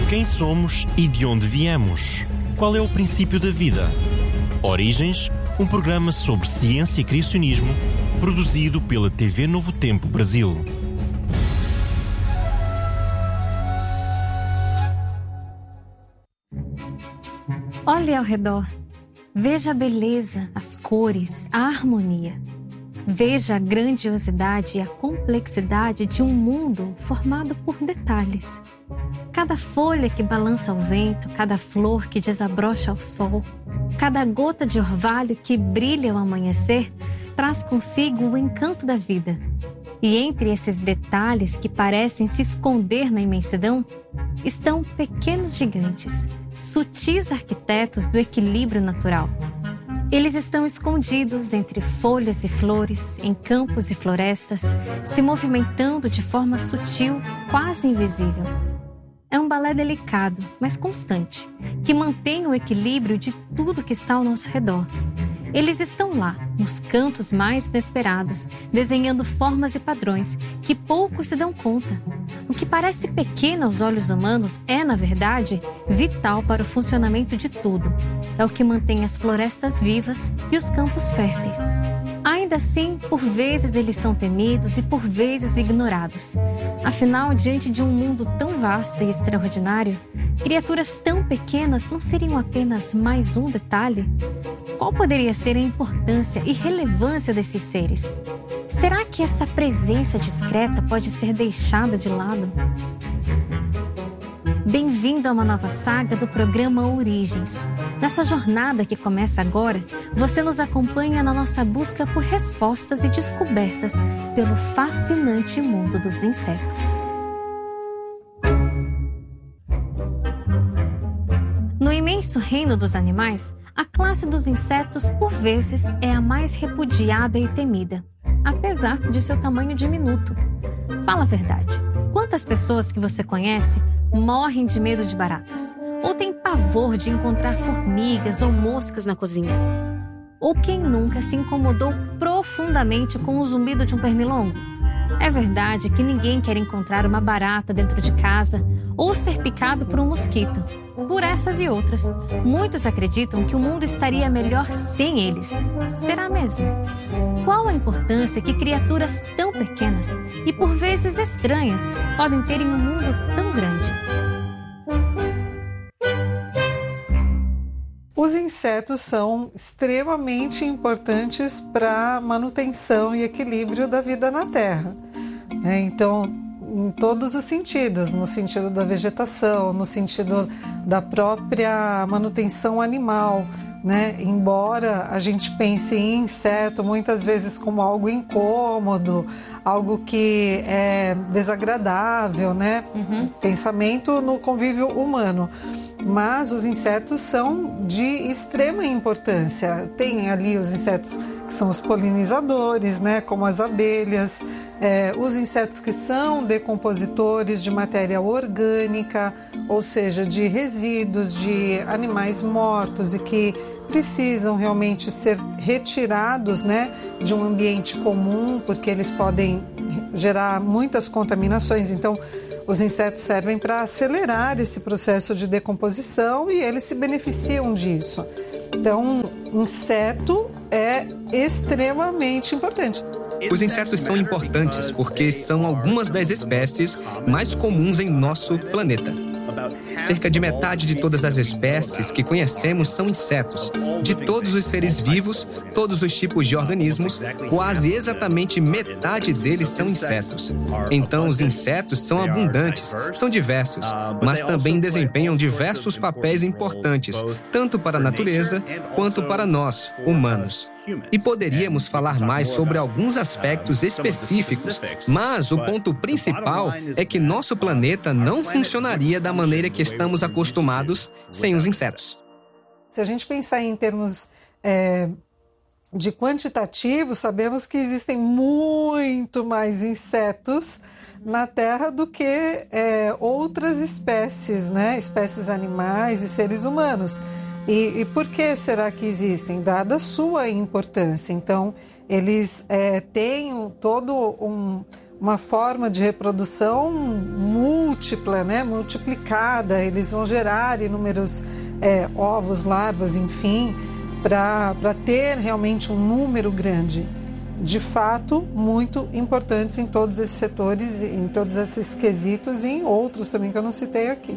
Quem somos e de onde viemos? Qual é o princípio da vida? Origens, um programa sobre ciência e criacionismo, produzido pela TV Novo Tempo Brasil. Olhe ao redor. Veja a beleza, as cores, a harmonia. Veja a grandiosidade e a complexidade de um mundo formado por detalhes. Cada folha que balança ao vento, cada flor que desabrocha ao sol, cada gota de orvalho que brilha ao amanhecer, traz consigo o encanto da vida. E entre esses detalhes que parecem se esconder na imensidão, estão pequenos gigantes, sutis arquitetos do equilíbrio natural. Eles estão escondidos entre folhas e flores, em campos e florestas, se movimentando de forma sutil, quase invisível. É um balé delicado, mas constante, que mantém o equilíbrio de tudo que está ao nosso redor. Eles estão lá, nos cantos mais inesperados, desenhando formas e padrões que poucos se dão conta. O que parece pequeno aos olhos humanos é, na verdade, vital para o funcionamento de tudo. É o que mantém as florestas vivas e os campos férteis. Ainda assim, por vezes eles são temidos e por vezes ignorados. Afinal, diante de um mundo tão vasto e extraordinário, criaturas tão pequenas não seriam apenas mais um detalhe? Qual poderia ser a importância e relevância desses seres? Será que essa presença discreta pode ser deixada de lado? Bem-vindo a uma nova saga do programa Origens. Nessa jornada que começa agora, você nos acompanha na nossa busca por respostas e descobertas pelo fascinante mundo dos insetos. No imenso reino dos animais, a classe dos insetos, por vezes, é a mais repudiada e temida, apesar de seu tamanho diminuto. Fala a verdade. Quantas pessoas que você conhece morrem de medo de baratas? Ou têm pavor de encontrar formigas ou moscas na cozinha? Ou quem nunca se incomodou profundamente com o zumbido de um pernilongo? É verdade que ninguém quer encontrar uma barata dentro de casa ou ser picado por um mosquito. Por essas e outras, muitos acreditam que o mundo estaria melhor sem eles. Será mesmo? Qual a importância que criaturas tão pequenas e por vezes estranhas podem ter em um mundo tão grande? Os insetos são extremamente importantes para a manutenção e equilíbrio da vida na Terra. Então, em todos os sentidos, no sentido da vegetação, no sentido da própria manutenção animal, né? Embora a gente pense em inseto muitas vezes como algo incômodo, algo que é desagradável, né? Pensamento no convívio humano. Mas os insetos são de extrema importância. Tem ali os insetos que são os polinizadores, né? Como as abelhas, os insetos que são decompositores de matéria orgânica, ou seja, de resíduos de animais mortos e que precisam realmente ser retirados, né, de um ambiente comum, porque eles podem gerar muitas contaminações. Então, os insetos servem para acelerar esse processo de decomposição e eles se beneficiam disso. Então, inseto é extremamente importante. Os insetos são importantes porque são algumas das espécies mais comuns em nosso planeta. Cerca de metade de todas as espécies que conhecemos são insetos. De todos os seres vivos, todos os tipos de organismos, quase exatamente metade deles são insetos. Então, os insetos são abundantes, são diversos, mas também desempenham diversos papéis importantes, tanto para a natureza quanto para nós, humanos. E poderíamos falar mais sobre alguns aspectos específicos, mas o ponto principal é que nosso planeta não funcionaria da maneira que estamos acostumados sem os insetos. Se a gente pensar em termos de quantitativo, sabemos que existem muito mais insetos na Terra do que outras espécies, né? Espécies animais e seres humanos. E por que será que existem? Dada a sua importância. Então, eles têm uma forma de reprodução múltipla, né? Multiplicada. Eles vão gerar inúmeros ovos, larvas, enfim, para ter realmente um número grande. De fato, muito importantes em todos esses setores, em todos esses quesitos e em outros também que eu não citei aqui.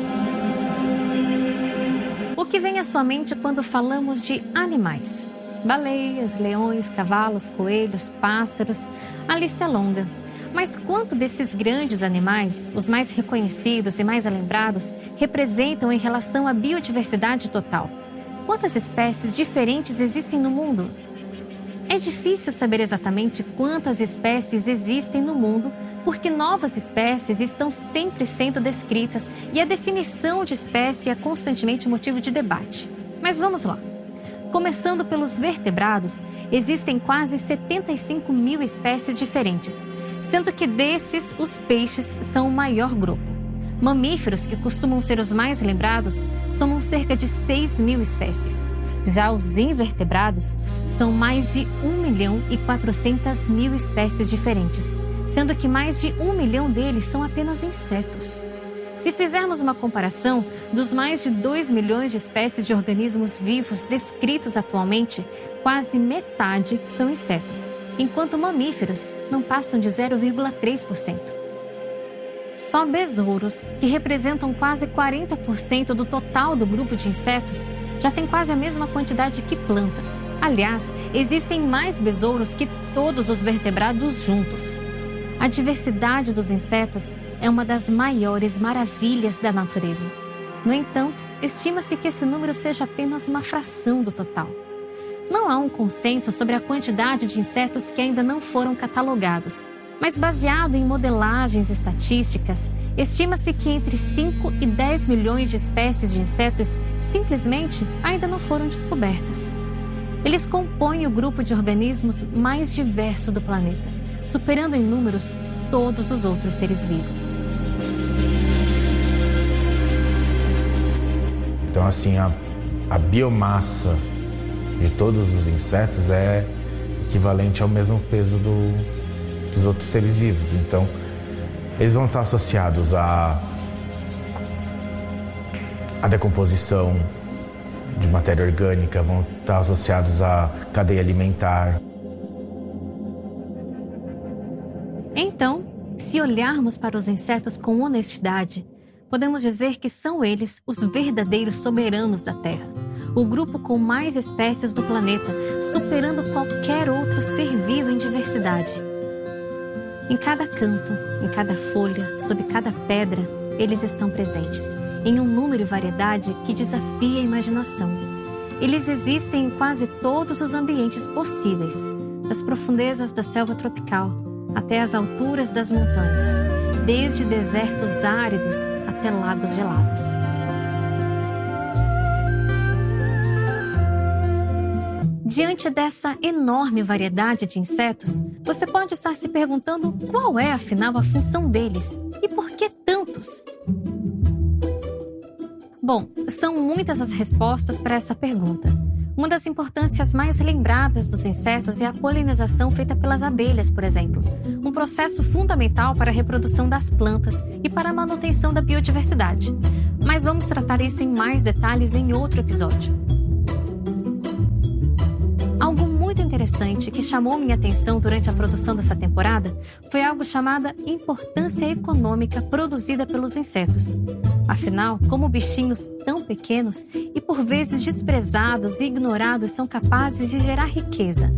O que vem à sua mente quando falamos de animais? Baleias, leões, cavalos, coelhos, pássaros, a lista é longa. Mas quanto desses grandes animais, os mais reconhecidos e mais lembrados, representam em relação à biodiversidade total? Quantas espécies diferentes existem no mundo? É difícil saber exatamente quantas espécies existem no mundo, porque novas espécies estão sempre sendo descritas e a definição de espécie é constantemente motivo de debate. Mas vamos lá. Começando pelos vertebrados, existem quase 75 mil espécies diferentes, sendo que desses, os peixes são o maior grupo. Mamíferos, que costumam ser os mais lembrados, somam cerca de 6 mil espécies. Já os invertebrados são mais de 1.400.000 espécies diferentes, sendo que mais de 1 milhão deles são apenas insetos. Se fizermos uma comparação, dos mais de 2 milhões de espécies de organismos vivos descritos atualmente, quase metade são insetos, enquanto mamíferos não passam de 0,3%. Só besouros, que representam quase 40% do total do grupo de insetos, já tem quase a mesma quantidade que plantas. Aliás, existem mais besouros que todos os vertebrados juntos. A diversidade dos insetos é uma das maiores maravilhas da natureza. No entanto, estima-se que esse número seja apenas uma fração do total. Não há um consenso sobre a quantidade de insetos que ainda não foram catalogados, mas baseado em modelagens estatísticas, estima-se que entre 5 e 10 milhões de espécies de insetos simplesmente ainda não foram descobertas. Eles compõem o grupo de organismos mais diverso do planeta, superando em números todos os outros seres vivos. Então, assim, a biomassa de todos os insetos é equivalente ao mesmo peso dos outros seres vivos. Então, eles vão estar associados à decomposição de matéria orgânica, vão estar associados à cadeia alimentar. Então, se olharmos para os insetos com honestidade, podemos dizer que são eles os verdadeiros soberanos da Terra, o grupo com mais espécies do planeta, superando qualquer outro ser vivo em diversidade. Em cada canto, em cada folha, sob cada pedra, eles estão presentes, em um número e variedade que desafia a imaginação. Eles existem em quase todos os ambientes possíveis, das profundezas da selva tropical até as alturas das montanhas, desde desertos áridos até lagos gelados. Diante dessa enorme variedade de insetos, você pode estar se perguntando qual é, afinal, a função deles e por que tantos? Bom, são muitas as respostas para essa pergunta. Uma das importâncias mais lembradas dos insetos é a polinização feita pelas abelhas, por exemplo, um processo fundamental para a reprodução das plantas e para a manutenção da biodiversidade. Mas vamos tratar isso em mais detalhes em outro episódio. Algo muito interessante que chamou minha atenção durante a produção dessa temporada foi algo chamado importância econômica produzida pelos insetos. Afinal, como bichinhos tão pequenos e por vezes desprezados e ignorados são capazes de gerar riqueza.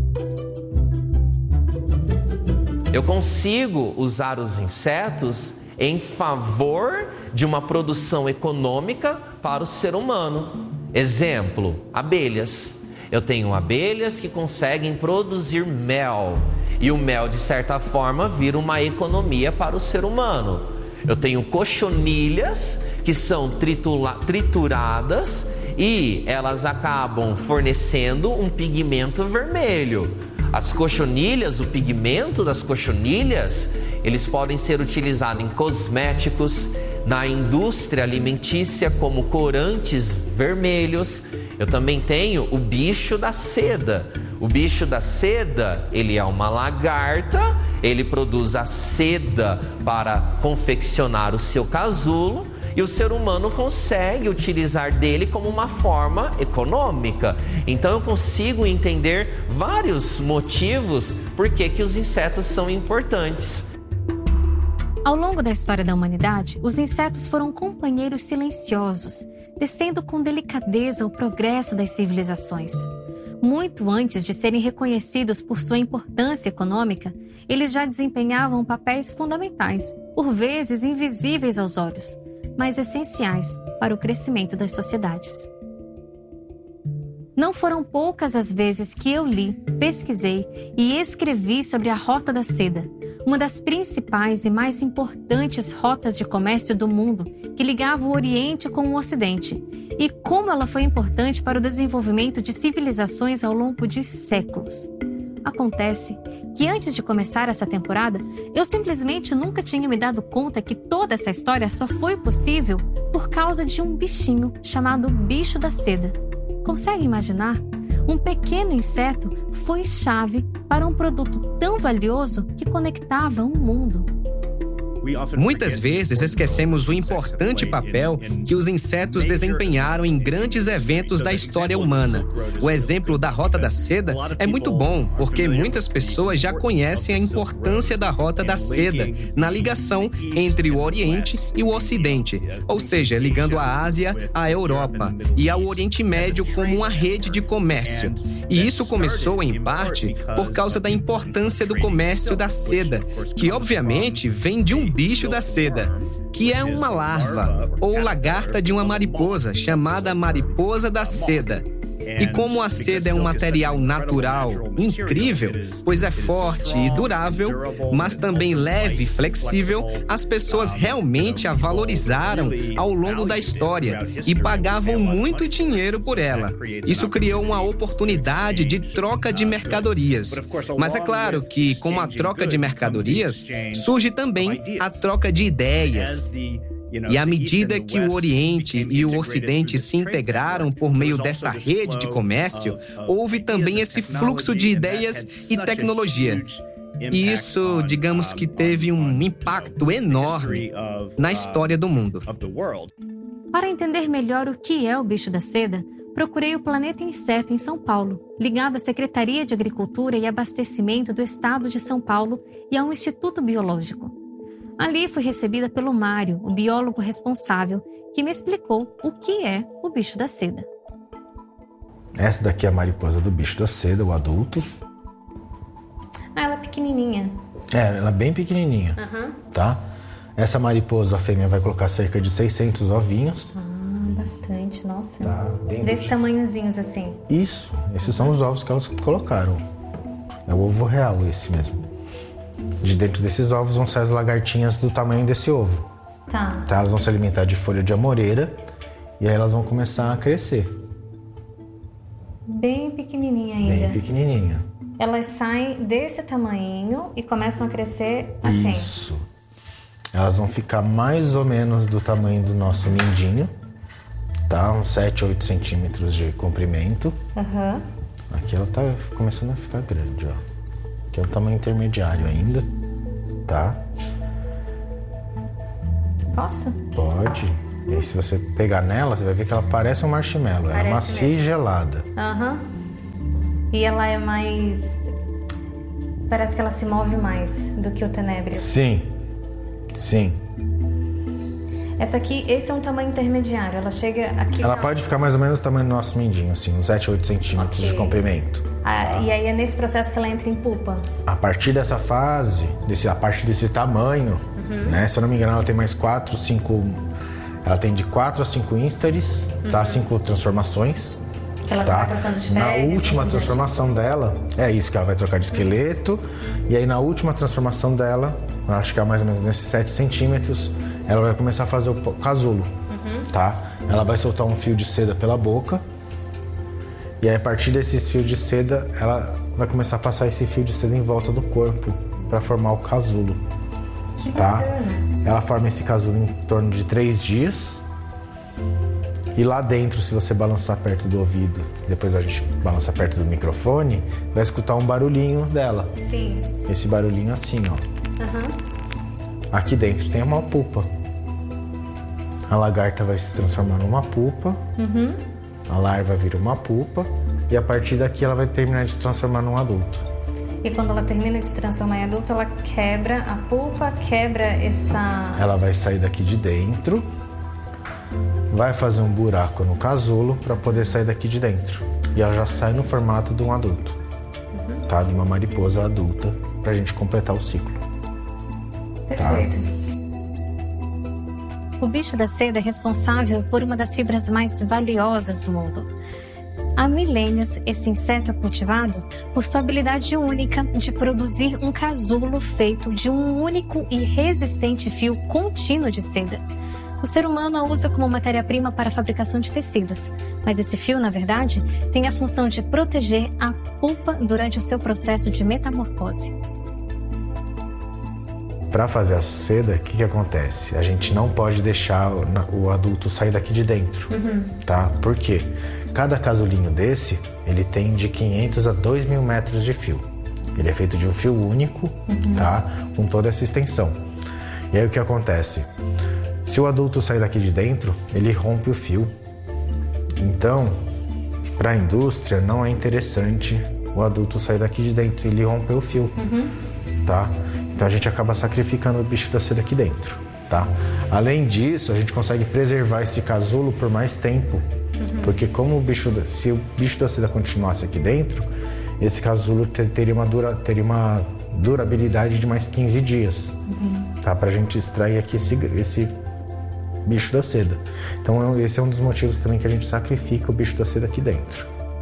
Eu consigo usar os insetos em favor de uma produção econômica para o ser humano. Exemplo, abelhas. Eu tenho abelhas que conseguem produzir mel e o mel, de certa forma, vira uma economia para o ser humano. Eu tenho cochonilhas que são trituradas e elas acabam fornecendo um pigmento vermelho. As cochonilhas, o pigmento das cochonilhas, eles podem ser utilizados em cosméticos, na indústria alimentícia como corantes vermelhos. Eu também tenho o bicho da seda. O bicho da seda, ele é uma lagarta, ele produz a seda para confeccionar o seu casulo e o ser humano consegue utilizar dele como uma forma econômica. Então eu consigo entender vários motivos por que os insetos são importantes. Ao longo da história da humanidade, os insetos foram companheiros silenciosos, descendo com delicadeza o progresso das civilizações. Muito antes de serem reconhecidos por sua importância econômica, eles já desempenhavam papéis fundamentais, por vezes invisíveis aos olhos, mas essenciais para o crescimento das sociedades. Não foram poucas as vezes que eu li, pesquisei e escrevi sobre a Rota da Seda, uma das principais e mais importantes rotas de comércio do mundo que ligava o Oriente com o Ocidente, e como ela foi importante para o desenvolvimento de civilizações ao longo de séculos. Acontece que antes de começar essa temporada, eu simplesmente nunca tinha me dado conta que toda essa história só foi possível por causa de um bichinho chamado bicho da seda. Consegue imaginar? Um pequeno inseto foi chave para um produto tão valioso que conectava um mundo. Muitas vezes esquecemos o importante papel que os insetos desempenharam em grandes eventos da história humana. O exemplo da Rota da Seda é muito bom, porque muitas pessoas já conhecem a importância da Rota da Seda na ligação entre o Oriente e o Ocidente, ou seja, ligando a Ásia à Europa e ao Oriente Médio como uma rede de comércio. E isso começou, em parte, por causa da importância do comércio da seda, que obviamente vem de um bicho da seda, que é uma larva ou lagarta de uma mariposa chamada mariposa da seda. E como a seda é um material natural incrível, pois é forte e durável, mas também leve e flexível, as pessoas realmente a valorizaram ao longo da história e pagavam muito dinheiro por ela. Isso criou uma oportunidade de troca de mercadorias. Mas é claro que, com a troca de mercadorias, surge também a troca de ideias. E à medida que o Oriente e o Ocidente se integraram por meio dessa rede de comércio, houve também esse fluxo de ideias e tecnologia. E isso, digamos que teve um impacto enorme na história do mundo. Para entender melhor o que é o bicho da seda, procurei o Planeta Inseto em São Paulo, ligado à Secretaria de Agricultura e Abastecimento do Estado de São Paulo e ao Instituto Biológico. Ali fui recebida pelo Mário, o biólogo responsável, que me explicou o que é o bicho da seda. Essa daqui é a mariposa do bicho da seda, o adulto. Ah, ela é pequenininha. Ela é bem pequenininha, tá? Essa mariposa, a fêmea, vai colocar cerca de 600 ovinhos. Bastante, nossa. Tá, desse tamanhozinhos assim. Isso, esses são os ovos que elas colocaram. É o ovo real esse mesmo. De dentro desses ovos vão sair as lagartinhas do tamanho desse ovo. Tá. Elas vão se alimentar de folha de amoreira e aí elas vão começar a crescer. Bem pequenininha ainda. Bem pequenininha. Elas saem desse tamanho e começam a crescer assim. Isso. Elas vão ficar mais ou menos do tamanho do nosso mindinho, tá? Uns 7 a 8 centímetros de comprimento. Aqui ela tá começando a ficar grande, ó. Que é o tamanho intermediário ainda, tá? Posso? Pode. E aí, se você pegar nela, você vai ver que ela parece um marshmallow. Ela é macia e gelada. E ela é mais... Parece que ela se move mais do que o tenebrio. Sim. Esse é um tamanho intermediário. Ela chega aqui... Ela pode ficar mais ou menos do tamanho do nosso mindinho, assim, uns 7 a 8 centímetros de comprimento. E aí é nesse processo que ela entra em pupa? A partir dessa fase, a partir desse tamanho, né? Se eu não me engano, ela tem mais 4, 5... Ela tem de 4 a 5 ístares, tá? 5 transformações. Que ela vai trocando de pele. Na última transformação dela, é isso que ela vai trocar de esqueleto. E aí na última transformação dela, quando ela chegar mais ou menos nesses 7 centímetros, ela vai começar a fazer o casulo, tá? Ela vai soltar um fio de seda pela boca. E aí, a partir desses fios de seda, ela vai começar a passar esse fio de seda em volta do corpo para formar o casulo. Que tá? bacana. Ela forma esse casulo em torno de 3 dias. E lá dentro, se você balançar perto do ouvido, depois a gente balança perto do microfone, vai escutar um barulhinho dela. Sim. Esse barulhinho assim, ó. Aqui dentro tem uma pupa. A lagarta vai se transformar numa pupa. A larva vira uma pupa. E a partir daqui ela vai terminar de se transformar num adulto. E quando ela termina de se transformar em adulto, ela quebra a pupa, quebra essa... Ela vai sair daqui de dentro, vai fazer um buraco no casulo para poder sair daqui de dentro. E ela já sai no formato de um adulto, tá? De uma mariposa adulta, pra gente completar o ciclo. Perfeito. O bicho da seda é responsável por uma das fibras mais valiosas do mundo. Há milênios, esse inseto é cultivado por sua habilidade única de produzir um casulo feito de um único e resistente fio contínuo de seda. O ser humano a usa como matéria-prima para a fabricação de tecidos, mas esse fio, na verdade, tem a função de proteger a pupa durante o seu processo de metamorfose. Para fazer a seda, o que acontece? A gente não pode deixar o adulto sair daqui de dentro, tá? Por quê? Cada casulinho desse, ele tem de 500 a 2.000 metros de fio. Ele é feito de um fio único, tá? Com toda essa extensão. E aí o que acontece? Se o adulto sair daqui de dentro, ele rompe o fio. Então, para a indústria, não é interessante o adulto sair daqui de dentro, ele romper o fio, tá? Então a gente acaba sacrificando o bicho da seda aqui dentro, tá? Além disso, a gente consegue preservar esse casulo por mais tempo, porque se o bicho da seda continuasse aqui dentro, esse casulo teria uma durabilidade de mais 15 dias, tá? Pra gente extrair aqui esse bicho da seda. Então esse é um dos motivos também que a gente sacrifica o bicho da seda aqui dentro.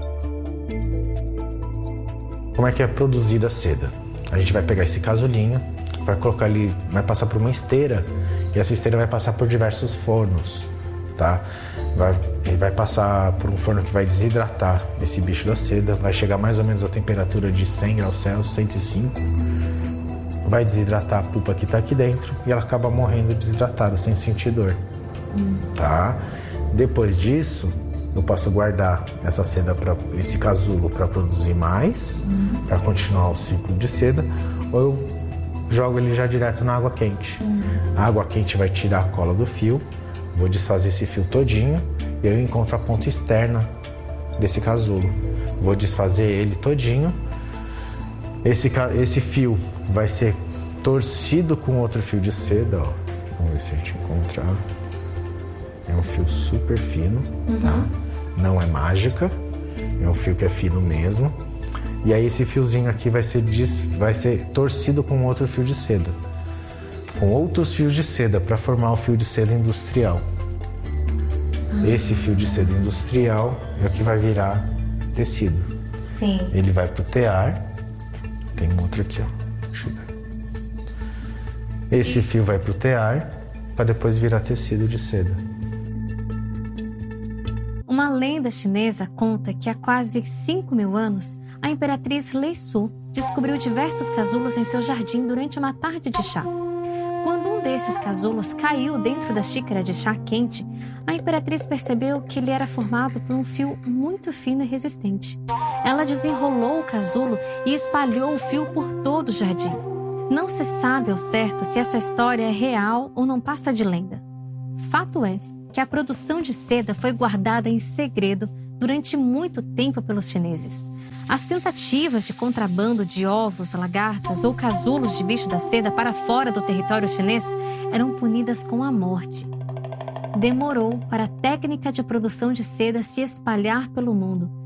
Como é que é produzida a seda? A gente vai pegar esse casulinho, vai colocar ali, vai passar por uma esteira e essa esteira vai passar por diversos fornos, tá? Vai passar por um forno que vai desidratar esse bicho da seda, vai chegar mais ou menos a temperatura de 100 graus Celsius, 105. Vai desidratar a pupa que tá aqui dentro e ela acaba morrendo desidratada, sem sentir dor, tá? Depois disso, eu posso guardar essa seda, esse casulo, para produzir mais, para continuar o ciclo de seda, ou eu jogo ele já direto na água quente. A água quente vai tirar a cola do fio, vou desfazer esse fio todinho e eu encontro a ponta externa desse casulo. Vou desfazer ele todinho. Esse fio vai ser torcido com outro fio de seda, ó. Vamos ver se a gente encontra. É um fio super fino, tá? Não é mágica, é um fio que é fino mesmo. E aí esse fiozinho aqui vai ser torcido com outro fio de seda, com outros fios de seda para formar o fio de seda industrial. Esse fio de seda industrial é o que vai virar tecido. Sim. Ele vai pro tear. Tem um outro aqui, ó. Deixa eu ver. Esse fio vai pro tear para depois virar tecido de seda. Uma lenda chinesa conta que há quase 5.000 anos, a imperatriz Lei Su descobriu diversos casulos em seu jardim durante uma tarde de chá. Quando um desses casulos caiu dentro da xícara de chá quente, a imperatriz percebeu que ele era formado por um fio muito fino e resistente. Ela desenrolou o casulo e espalhou o fio por todo o jardim. Não se sabe ao certo se essa história é real ou não passa de lenda. Fato é que a produção de seda foi guardada em segredo durante muito tempo pelos chineses. As tentativas de contrabando de ovos, lagartas ou casulos de bicho da seda para fora do território chinês eram punidas com a morte. Demorou para a técnica de produção de seda se espalhar pelo mundo,